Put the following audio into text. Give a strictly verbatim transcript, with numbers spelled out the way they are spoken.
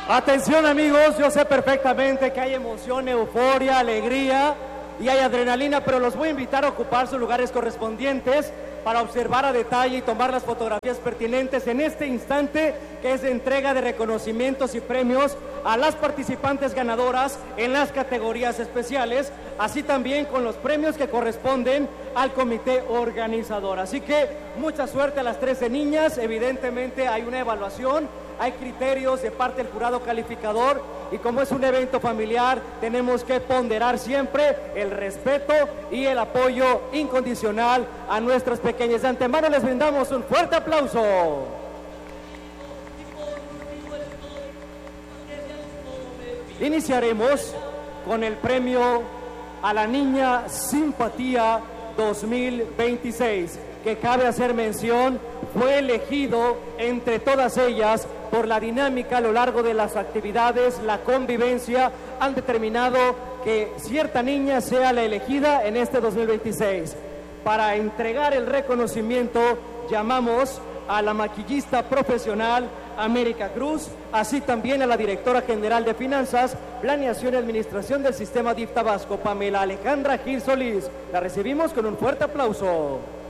Atención amigos, yo sé perfectamente que hay emoción, euforia, alegría y hay adrenalina, pero los voy a invitar a ocupar sus lugares correspondientes para observar a detalle y tomar las fotografías pertinentes en este instante, que es de entrega de reconocimientos y premios a las participantes ganadoras en las categorías especiales, así también con los premios que corresponden al comité organizador. Así que mucha suerte a las trece niñas. Evidentemente hay una evaluación, hay criterios de parte del jurado calificador y como es un evento familiar tenemos que ponderar siempre el respeto y el apoyo incondicional a nuestras pequeñas. De antemano les brindamos un fuerte aplauso. Iniciaremos con el premio a la Niña Simpatía dos mil veintiséis, que cabe hacer mención, fue elegido entre todas ellas por la dinámica a lo largo de las actividades, la convivencia, han determinado que cierta niña sea la elegida en este dos mil veintiséis. Para entregar el reconocimiento llamamos a la maquillista profesional América Cruz, así también a la directora general de Finanzas, Planeación y Administración del Sistema D I F Tabasco, Pamela Alejandra Gil Solís. La recibimos con un fuerte aplauso.